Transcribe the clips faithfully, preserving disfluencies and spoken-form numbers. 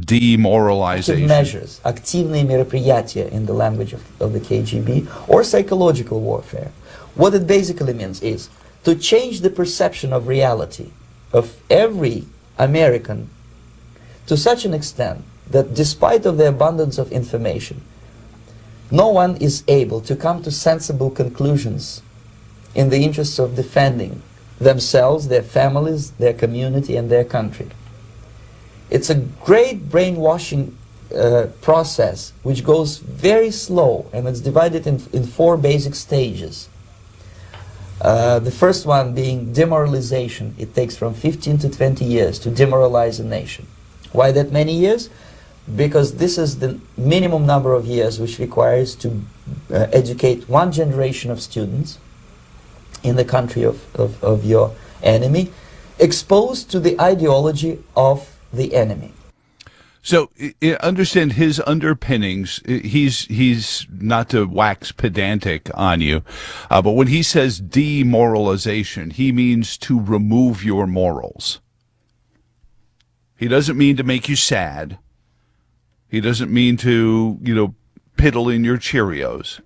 Demoralization. Measures, активные мероприятия in the language of, of the K G B, or psychological warfare. What it basically means is to change the perception of reality of every American to such an extent that despite of the abundance of information, no one is able to come to sensible conclusions in the interests of defending themselves, their families, their community, and their country. It's a great brainwashing uh, process which goes very slow, and it's divided in, in four basic stages. Uh, the first one being demoralization. It takes from fifteen to twenty years to demoralize a nation. Why that many years? Because this is the minimum number of years which requires to uh, educate one generation of students in the country of, of, of your enemy, exposed to the ideology of the enemy. So I understand his underpinnings. He's he's not to wax pedantic on you, uh, but when he says demoralization, he means to remove your morals. He doesn't mean to make you sad. He doesn't mean to, you know, piddle in your Cheerios.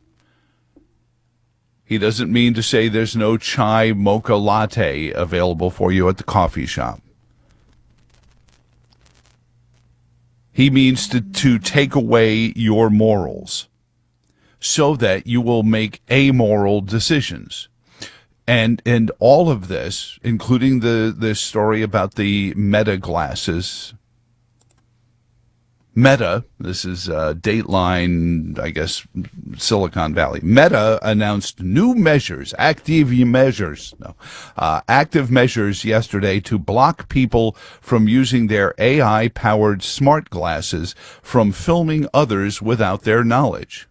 He doesn't mean to say there's no chai mocha latte available for you at the coffee shop. He means to, to take away your morals so that you will make amoral decisions. And and all of this, including the, the story about the Meta glasses, Meta, this is uh, Dateline, I guess, Silicon Valley. Meta announced new measures, active measures, no, uh, active measures yesterday to block people from using their A I-powered smart glasses from filming others without their knowledge.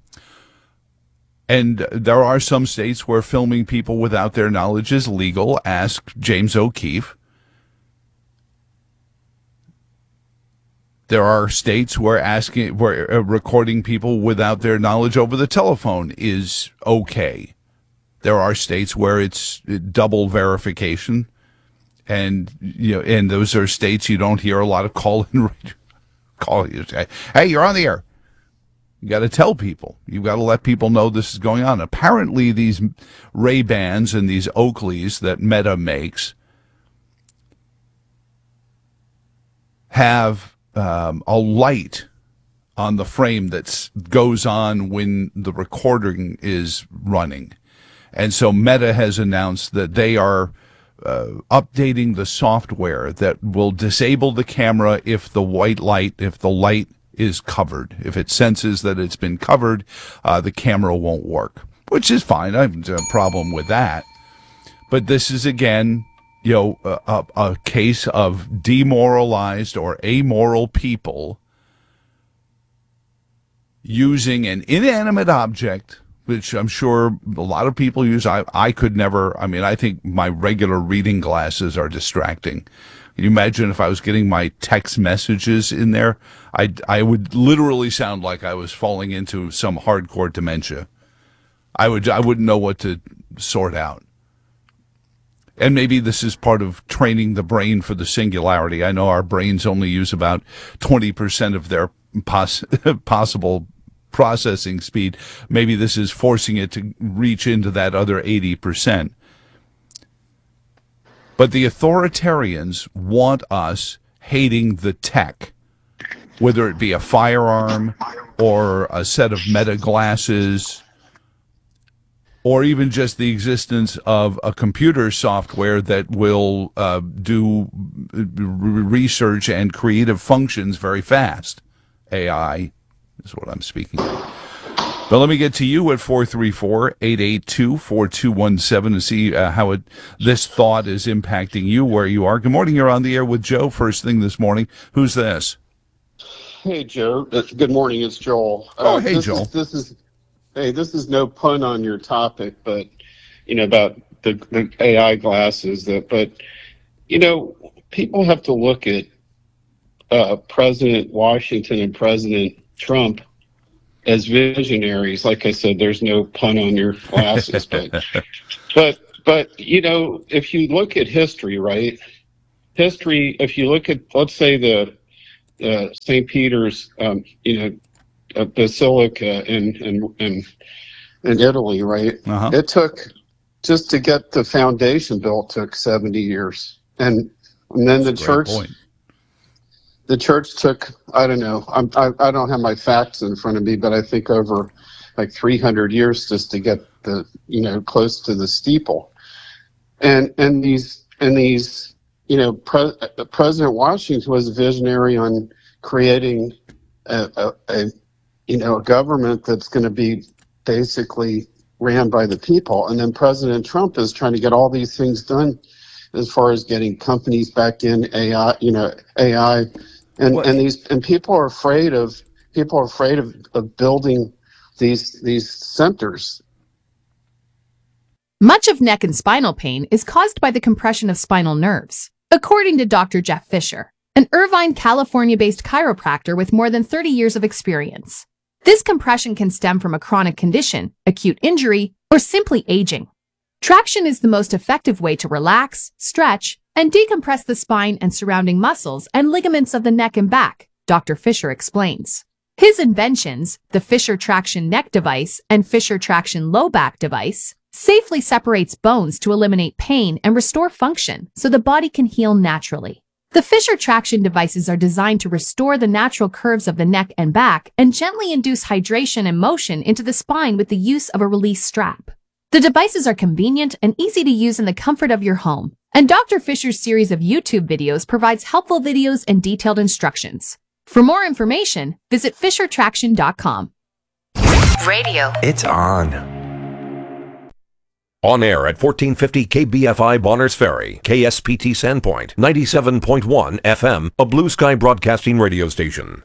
And there are some states where filming people without their knowledge is legal. Ask James O'Keefe. There are states where asking, where uh, recording people without their knowledge over the telephone is okay. There are states where it's double verification, and you know, and those are states you don't hear a lot of call in. Call you say, "Hey, you're on the air." You got to tell people. You've got to let people know this is going on. Apparently, these Ray-Bans and these Oakleys that Meta makes have um, a light on the frame that goes on when the recording is running. And so Meta has announced that they are uh, updating the software that will disable the camera if the white light, if the light is covered. If it senses that it's been covered, uh, the camera won't work, which is fine. I have a problem with that. But this is, again, you know, a, a case of demoralized or amoral people using an inanimate object, which I'm sure a lot of people use. I, I could never, I mean, I think my regular reading glasses are distracting. Can you imagine if I was getting my text messages in there? I, I would literally sound like I was falling into some hardcore dementia. I would I wouldn't know what to sort out. And maybe this is part of training the brain for the singularity. I know our brains only use about twenty percent of their poss- possible processing speed. Maybe this is forcing it to reach into that other eighty percent. But the authoritarians want us hating the tech, whether it be a firearm or a set of Meta glasses, or even just the existence of a computer software that will uh, do research and creative functions very fast. A I is what I'm speaking of. But let me get to you at four three four, eight eight two, four two one seven to see uh, how it, this thought is impacting you where you are. Good morning. You're on the air with Joe first thing this morning. Who's this? Hey, Joe. Uh, good morning. It's Joel. Uh, oh, hey, this Joel. Is, this is hey. This is no pun on your topic, but you know about the, the A I glasses. That, but you know, people have to look at uh, President Washington and President Trump as visionaries. Like I said, there's no pun on your glasses, but but but you know, if you look at history, right? History. If you look at, let's say the uh, Saint Peter's, um, you know, uh, Basilica in, in, in, in Italy, right? Uh-huh. It took, just to get the foundation built, took seventy years. And, and then That's the a great church, point. the church took, I don't know, I'm, I, I don't have my facts in front of me, but I think over like three hundred years just to get the, you know, close to the steeple. And, and these, and these, you know, Pre- President Washington was visionary on creating a, a, a, you know, a government that's going to be basically ran by the people. And then President Trump is trying to get all these things done as far as getting companies back in A I, you know, A I. And, Well, and these, and people are afraid of, people are afraid of, of building these, these centers. Much of neck and spinal pain is caused by the compression of spinal nerves, according to Doctor Jeff Fisher, an Irvine, California-based chiropractor with more than thirty years of experience. This compression can stem from a chronic condition, acute injury, or simply aging. Traction is the most effective way to relax, stretch, and decompress the spine and surrounding muscles and ligaments of the neck and back, Doctor Fisher explains. His inventions, the Fisher Traction Neck Device and Fisher Traction Low Back Device, safely separates bones to eliminate pain and restore function so the body can heal naturally. The Fisher Traction devices are designed to restore the natural curves of the neck and back and gently induce hydration and motion into the spine with the use of a release strap. The devices are convenient and easy to use in the comfort of your home, and Doctor Fisher's series of YouTube videos provides helpful videos and detailed instructions. For more information, visit fisher traction dot com. Radio. It's on. On air at fourteen fifty K B F I Bonners Ferry, K S P T Sandpoint, ninety-seven point one F M, a Blue Sky Broadcasting radio station.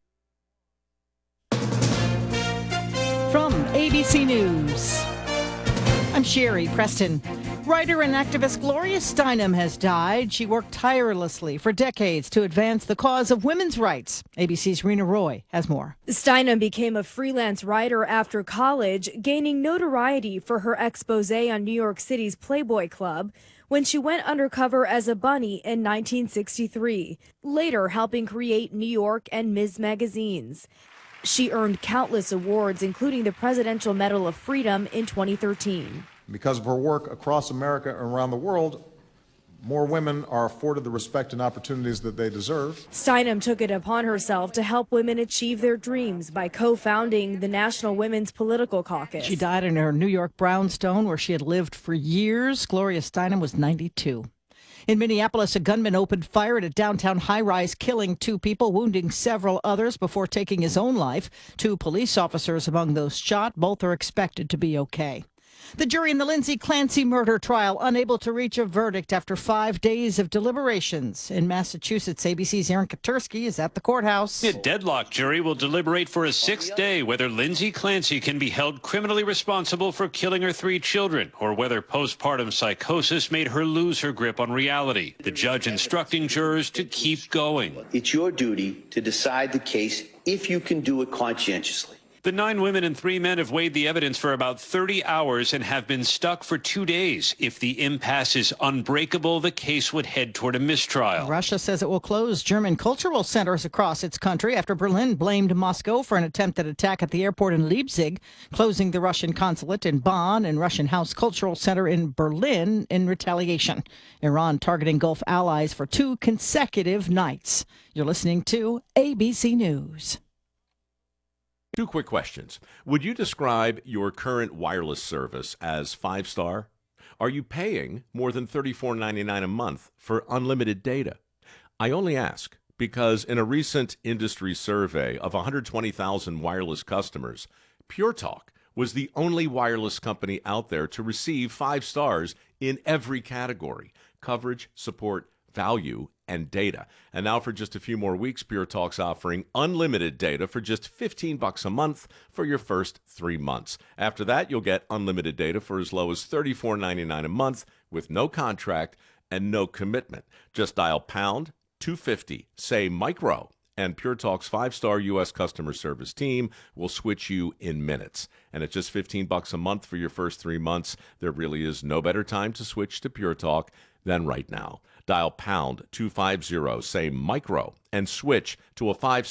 From A B C News, I'm Sherry Preston. Writer and activist Gloria Steinem has died. She worked tirelessly for decades to advance the cause of women's rights. A B C's Rena Roy has more. Steinem became a freelance writer after college, gaining notoriety for her expose on New York City's Playboy Club when she went undercover as a bunny in nineteen sixty-three, later helping create New York and Ms. magazines. She earned countless awards, including the Presidential Medal of Freedom in twenty thirteen. Because of her work across America and around the world, more women are afforded the respect and opportunities that they deserve. Steinem took it upon herself to help women achieve their dreams by co-founding the National Women's Political Caucus. She died in her New York brownstone where she had lived for years. Gloria Steinem was ninety-two. In Minneapolis, a gunman opened fire at a downtown high-rise, killing two people, wounding several others before taking his own life. Two police officers among those shot. Both are expected to be okay. The jury in the Lindsay Clancy murder trial unable to reach a verdict after five days of deliberations. In Massachusetts, A B C's Aaron Katursky is at the courthouse. A deadlock jury will deliberate for a sixth day whether Lindsay Clancy can be held criminally responsible for killing her three children, or whether postpartum psychosis made her lose her grip on reality. The judge instructing jurors to keep going. It's your duty to decide the case if you can do it conscientiously. The nine women and three men have weighed the evidence for about thirty hours and have been stuck for two days. If the impasse is unbreakable, the case would head toward a mistrial. Russia says it will close German cultural centers across its country after Berlin blamed Moscow for an attempted attack at the airport in Leipzig, closing the Russian consulate in Bonn and Russian House Cultural Center in Berlin in retaliation. Iran targeting Gulf allies for two consecutive nights. You're listening to A B C News. Two quick questions. Would you describe your current wireless service as five-star? Are you paying more than thirty-four ninety-nine a month for unlimited data? I only ask because in a recent industry survey of one hundred twenty thousand wireless customers, Pure Talk was the only wireless company out there to receive five stars in every category: coverage, support, value, and data. And now for just a few more weeks, Pure Talk's offering unlimited data for just fifteen bucks a month for your first three months. After that, you'll get unlimited data for as low as thirty-four ninety-nine a month with no contract and no commitment. Just dial pound two fifty, say micro, and Pure Talk's five-star U S customer service team will switch you in minutes. And at just fifteen bucks a month for your first three months, there really is no better time to switch to Pure Talk Then right now, dial pound two fifty, say micro, and switch to a five